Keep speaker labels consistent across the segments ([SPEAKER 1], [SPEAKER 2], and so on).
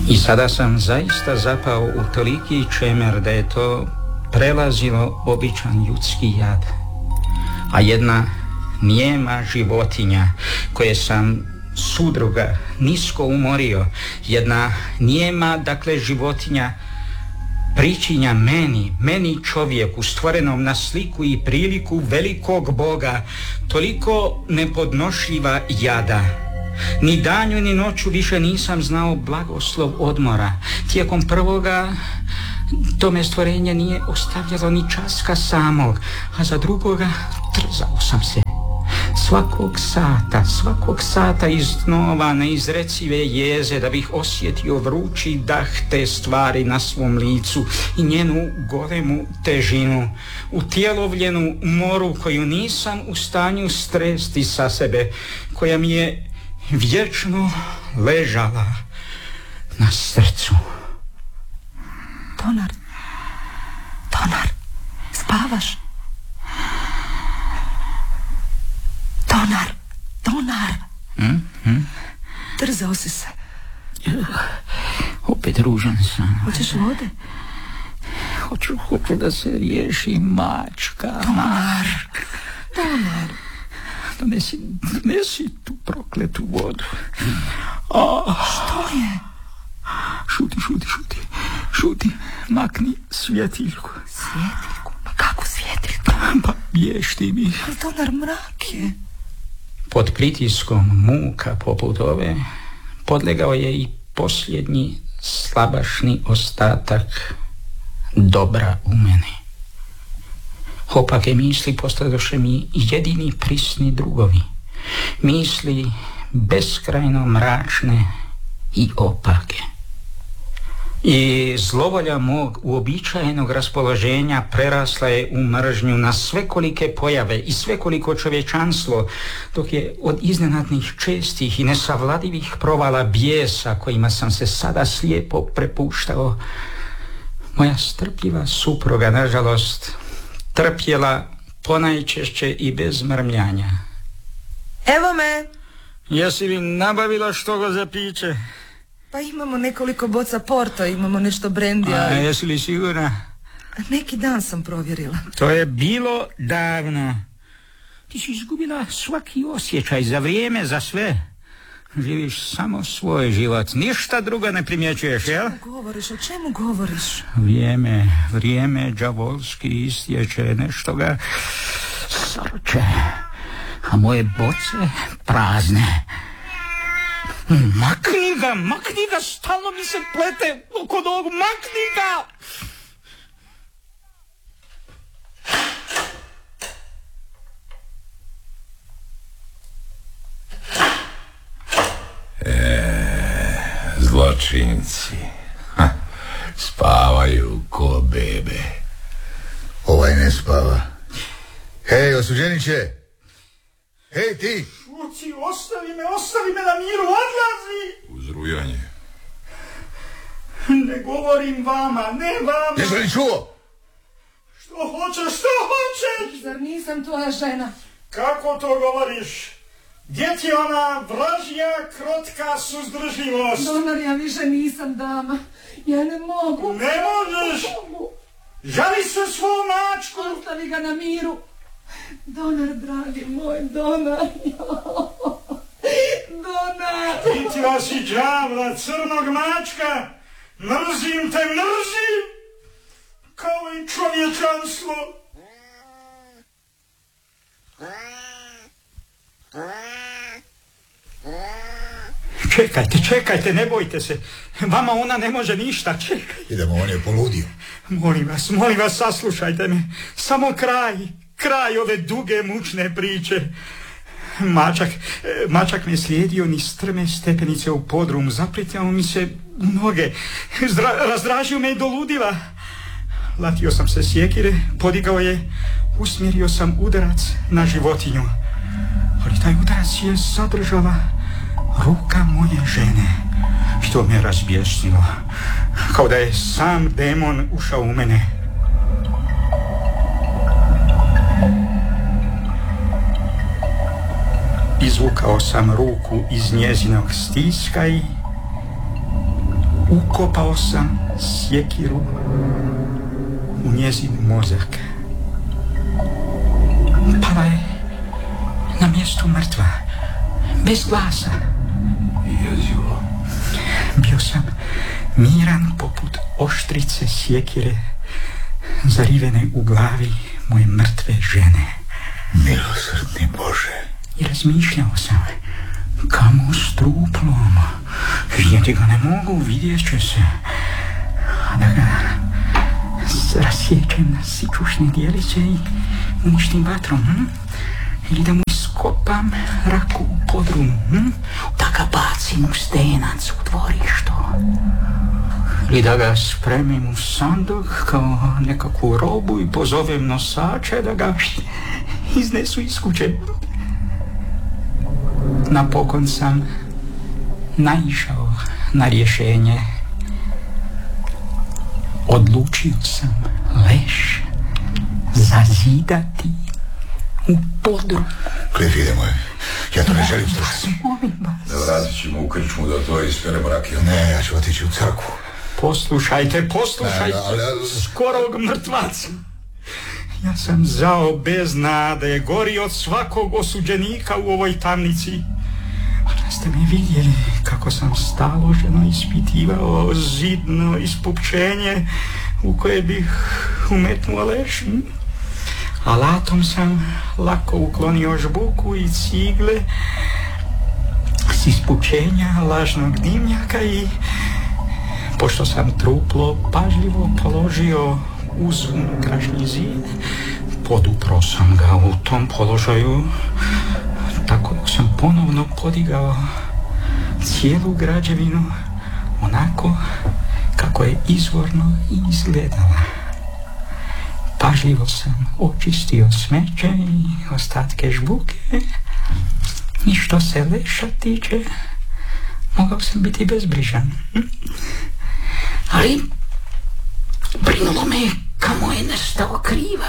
[SPEAKER 1] I sada sam zaista zapao u toliki čemer da je to prelazilo običan ljudski jad. A jedna nijema životinja koje sam sudruga nisko umorio, jedna nijema, dakle, životinja pričinja meni čovjeku stvorenom na sliku i priliku velikog Boga, toliko nepodnošljiva jada. Ni danju ni noću više nisam znao blagoslov odmora. Tijekom prvoga tome stvorenje nije ostavljalo ni časka samog, a za drugoga trzao sam se. Svakog sata iznova neizrecive jeze da bih osjetio vrući dah te stvari na svom licu i njenu golemu težinu, utjelovljenu moru koju nisam u stanju stresti sa sebe, koja mi je vječno ležala na srcu.
[SPEAKER 2] Donar, spavaš? Donar. Trzao si se.
[SPEAKER 1] Opet ružan sam.
[SPEAKER 2] Hoćeš vode?
[SPEAKER 1] Hoću da se riješi mačka.
[SPEAKER 2] Donar.
[SPEAKER 1] Donesi tu prokletu vodu.
[SPEAKER 2] Što je?
[SPEAKER 1] Šuti. Makni svjetiljku.
[SPEAKER 2] Svjetiljku? Pa kako svjetiljku?
[SPEAKER 1] Pa bješti mi.
[SPEAKER 2] Ali Donar, mrak je.
[SPEAKER 1] Pod pritiskom muka poput ove podlegao je i posljednji slabašni ostatak dobra u meni. Opake misli postadoše mi jedini prisni drugovi. Misli beskrajno mračne i opake. I zlovolja mog uobičajenog raspoloženja prerasla je u mržnju na svekolike pojave i svekoliko čovječanstvo, dok je od iznenadnih čestih i nesavladivih provala bijesa kojima sam se sada slijepo prepuštao, moja strpljiva supruga, nažalost, trpjela ponajčešće i bez mrmljanja.
[SPEAKER 2] Evo me!
[SPEAKER 1] Jesi li nabavila što go za piće?
[SPEAKER 2] Pa imamo nekoliko boca Porto, imamo nešto brendija.
[SPEAKER 1] A jesi li sigurna?
[SPEAKER 2] Neki dan sam provjerila.
[SPEAKER 1] To je bilo davno. Ti si izgubila svaki osjećaj za vrijeme, za sve. Živiš samo svoj život, ništa drugo ne primjećuješ, jel?
[SPEAKER 2] O čemu govoriš?
[SPEAKER 1] Vrijeme đavolski istječe, nešto ga savrče, a moje boce prazne. Makni ga, stalno mi se plete oko nogu, makni ga!
[SPEAKER 3] Zločinci spavaju ko bebe.
[SPEAKER 4] Ovaj ne spava. Hej, osuđeniče! Hej, ti!
[SPEAKER 1] Šuci, ostavi me na miru, odlazi!
[SPEAKER 3] Uzrujanje.
[SPEAKER 1] Ne govorim vama, ne vama!
[SPEAKER 4] Jesi li čuo?
[SPEAKER 1] Što hoćeš?
[SPEAKER 2] Zar nisam tvoja žena?
[SPEAKER 1] Kako to govoriš? Gdje ti ona vražja, krotka suzdržljivost?
[SPEAKER 2] Donar, ja više nisam dama. Ja ne mogu.
[SPEAKER 1] Ne možeš! Žali se svom mačku!
[SPEAKER 2] Ostavi ga na miru. Donar, dragi moj, Donar. Donar!
[SPEAKER 1] Pitila si đavla, crnog mačka. Mrzim te, kao i čovječanstvo. Čekajte, ne bojte se. Vama ona ne može ništa, čekaj.
[SPEAKER 4] Idemo, on je poludio.
[SPEAKER 1] Molim vas, saslušajte me. Samo kraj ove duge, mučne priče. Mačak me slijedio niz strme stepenice u podrum, zapletao mi se u noge, razdražio me i do ludila. Latio sam se sjekire, podigao je, usmjerio sam udarac na životinju. Ali taj udarac je sadržala ruka moje žene. I to me razbjesnilo, kao da je sam demon ušao u mene. Izvukao sam ruku iz njezinog stiska i Ukopao sam sjekiru u njezin mozak. Pala je na mjestu mrtva, bez glasa.
[SPEAKER 3] Jezivo.
[SPEAKER 1] Bio sam miran poput oštrice sjekire zarivene u glavi moje mrtve žene.
[SPEAKER 4] Milosrdni Bože.
[SPEAKER 1] I razmišljao sam, kamo s truplom, vidjeti ga ne mogu, vidjet će se. A da ga rasjećem na sičušne dijelice i uništim vatrom, ili da mu iskopam raku u podrumu, da ga bacim u stenac u dvorištu, ili da ga spremim u sanduk kao nekakvu robu i pozovem nosače da ga iznesu iz kuće. Napokon sam naišao na rješenje. Odlučio sam leš zazidati u podrumu.
[SPEAKER 4] Klif, idemo je. Ja to ne želim slušati.
[SPEAKER 1] Molim vas.
[SPEAKER 3] Vratit ćemo u krčmu da to isperemo rakiju.
[SPEAKER 4] Ne, ja ću otići u crkvu.
[SPEAKER 1] Poslušajte, skorog mrtvaca. Ja sam zao bez nade, gori od svakog osuđenika u ovoj tamnici. Da ste me vidjeli kako sam staloženo ispitivao zidno ispupčenje u koje bih umetnuo leš. Alatom sam lako uklonio žbuku i cigle s ispupčenja lažnog dimnjaka i pošto sam truplo pažljivo položio uz unutrašnji zid, podupro sam ga u tom položaju, tako da sam ponovno podigao cijelu građevinu onako kako je izvorno izgledala. Pažljivo sam očistio smeće i ostatke žbuke i što se leša tiče, mogao sam biti bezbrižan. Ali brinulo me kamo je nestao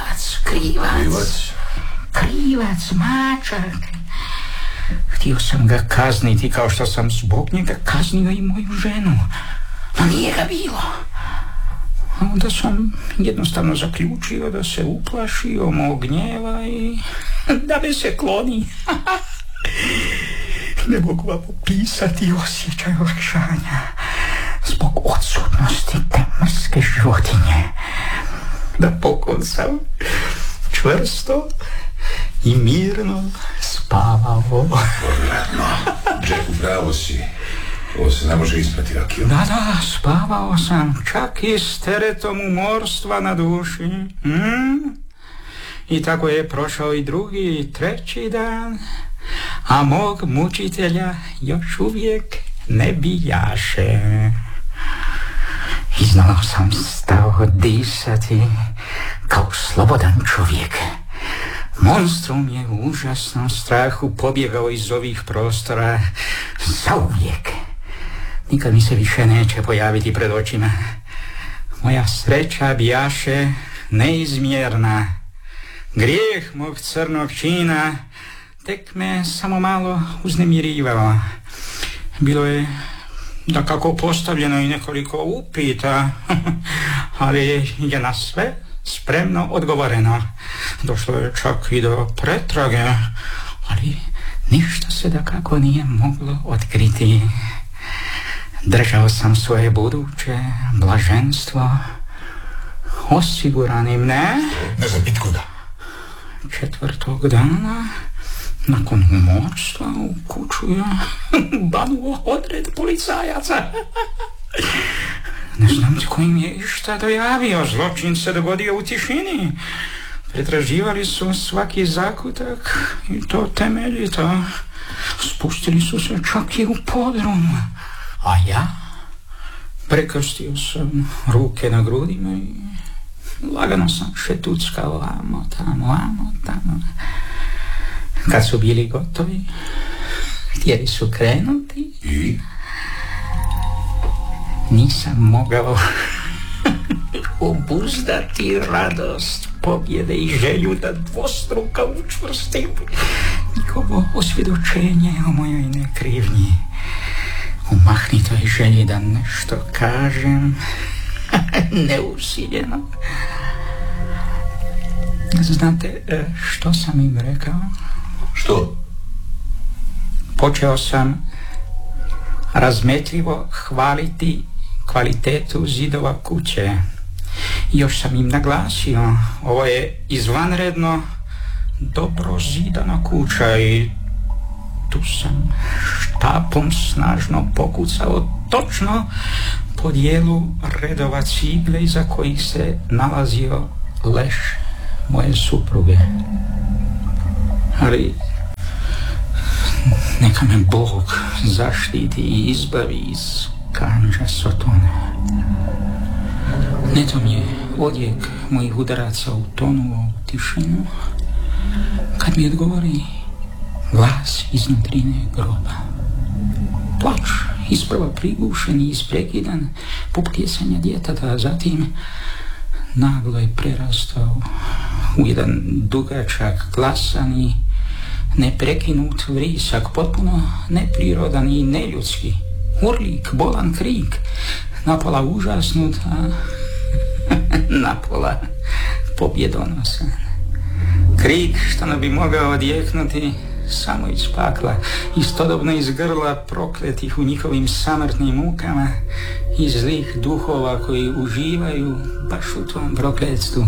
[SPEAKER 1] krivac, mačak. Htio sam ga kazniti kao što sam zbog njega kaznio i moju ženu, no nije ga bilo. A onda sam jednostavno zaključio da se uplašio mog gnjeva i da me se kloni. Ne mogu vam opisati osjećaj olakšanja zbog odsutnosti te mrske životinje. Napokon sam čvrsto i mirno spavao.
[SPEAKER 3] Povratno. Jack, upravo si. Ovo se ne može isprati rakiju.
[SPEAKER 1] Da, spavao sam, čak i s teretom umorstva na duši. I tako je prošao i drugi i treći dan, a mog mučitelja još uvijek ne bijaše. Iznova sam stao disati kao slobodan čovjek. Monstrum je u užasnom strahu pobjegao iz ovih prostora zauvijek. Nikad mi se više neće pojaviti pred očima. Moja sreća bijaše neizmjerna. Grijeh mog crnog čina tek me samo malo uznemirivao. Bilo je dakako postavljeno i nekoliko upita, ali je na sve spremno odgovoreno. Došlo je čak i do pretrage, ali ništa se dakako nije moglo otkriti. Držao sam svoje buduće blaženstvo osiguranim, ne
[SPEAKER 4] znam itkuda.
[SPEAKER 1] 4. dana nakon umorstva u kuću je banuo odred policajaca. Ne znam tko im je išta dojavio. Zločin se dogodio u tišini. Pretraživali su svaki zakutak i to temeljito. Spustili su se čak i u podrum. A ja prekrstio sam ruke na grudima i lagano sam šetuckao vamo tamo. Kad su bili gotovi, htjeli su krenuti
[SPEAKER 3] i
[SPEAKER 1] nisam mogao obuzdati radost pobjede i želju da dvostruko učvrstim njihovo osvjedočenje o mojoj nekrivnji. u mahnitoj želji da nešto kažem, neusiljeno. Znate što sam im rekao?
[SPEAKER 3] Što?
[SPEAKER 1] Počeo sam razmetljivo hvaliti kvalitetu zidova kuće. Još sam im naglasio, ovo je izvanredno dobro zidana kuća i tu sam štapom snažno pokucao točno po dijelu redova cigle iza kojih se nalazio leš moje supruge. Ali neka me Bog zaštiti i izbavi iz kandža Sotone. Netom je odjek mojih udaraca utonuo u tišinu kad mi odgovori glas iznudrine groba. Plač, isprva prigušen i isprekidan poput jesanja djeteta, a zatim naglo je prerastao u jedan dugačak, glasan i neprekinut vrisak, potpuno neprirodan i neljudski. Urlik, bolan krik, napola užasnut, a napola pobjedonosan. Krik što ne bi mogao odjeknuti samo iz pakla, istodobno iz grla prokletih u njihovim samrtnim mukama i zlih duhova koji uživaju baš u tom prokletstvu.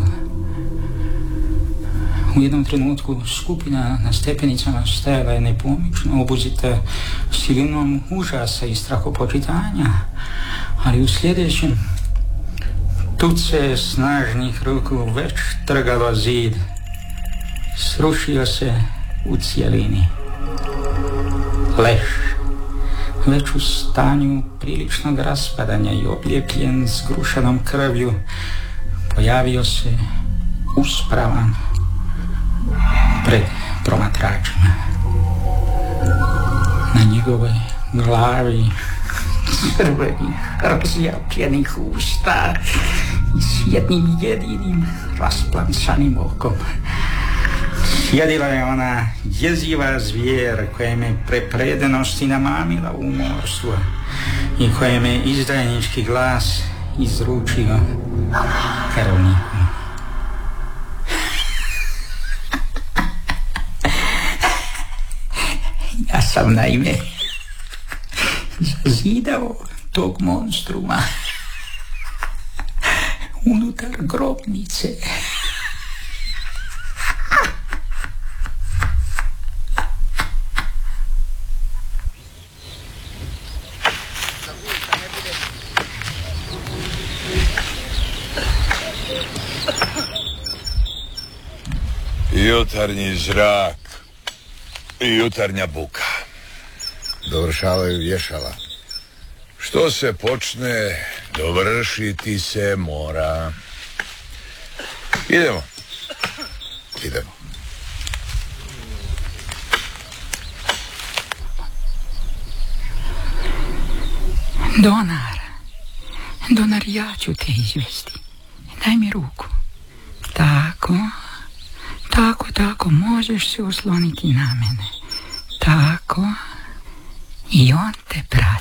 [SPEAKER 1] U jednom trenutku skupina na stepenicama stajala je nepomično, obuzita silinom užasa i strahopočitanja, ali u sljedećem tuce snažnih ruku već trgalo zid. Srušio se u cijelini. Leš, već u stanju priličnog raspadanja i obljepljen s grušanom krvlju, pojavio se uspravan pred promatračima. Na njegovoj glavi crvenih, razjapljenih usta i s jednim jedinim rasplancanim okom sjedila je ona jeziva zvijer koja me prepredenosti namamila u umorstvo i koja me izdajnički glas izručio krvniku. Ja sam naime zazidao tog monstruma unutar grobnice.
[SPEAKER 4] Jutarnji zrak i jutarnja buka. Dovršavaju vješala. Što se počne, dovršiti se mora. Idemo.
[SPEAKER 1] Donar, ja ću te izvesti. Daj mi ruku. Tako, možeš se osloniti na mene. Tako, i on te prati.